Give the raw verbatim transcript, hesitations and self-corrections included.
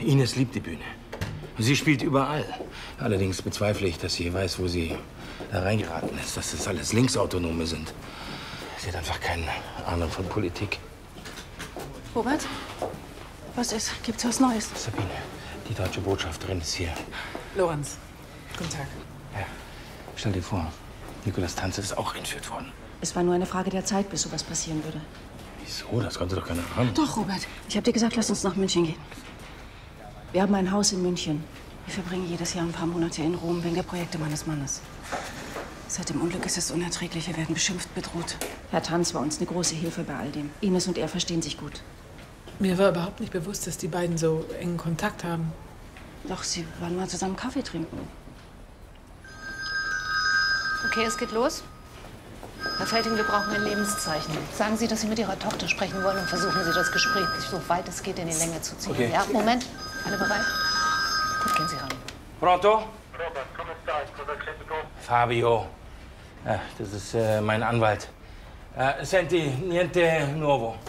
Ines liebt die Bühne. Sie spielt überall. Allerdings bezweifle ich, dass sie weiß, wo sie da reingeraten ist. Dass das alles Linksautonome sind. Sie hat einfach keine Ahnung von Politik. Robert? Was ist? Gibt's was Neues? Sabine, die deutsche Botschafterin ist hier. Lorenz, guten Tag. Ja, stell dir vor, Nikolas Tanze ist auch entführt worden. Es war nur eine Frage der Zeit, bis sowas passieren würde. Wieso? Das konnte doch keiner ahnen. Doch, Robert. Ich habe dir gesagt, lass uns nach München gehen. Wir haben ein Haus in München. Wir verbringen jedes Jahr ein paar Monate in Rom wegen der Projekte meines Mannes. Seit dem Unglück ist es unerträglich. Wir werden beschimpft, bedroht. Herr Tanz war uns eine große Hilfe bei all dem. Ines und er verstehen sich gut. Mir war überhaupt nicht bewusst, dass die beiden so engen Kontakt haben. Doch, sie waren mal zusammen Kaffee trinken. Okay, es geht los. Herr Felting, wir brauchen ein Lebenszeichen. Sagen Sie, dass Sie mit Ihrer Tochter sprechen wollen und versuchen Sie, das Gespräch so weit es geht in die Länge zu ziehen. Okay. Ja, Moment. Alle bereit? Gut, gehen Sie ran. Pronto? Robert, come stai? Cosa c'è di nuovo? Fabio. Ja, das ist äh, mein Anwalt. Äh, senti, niente nuovo.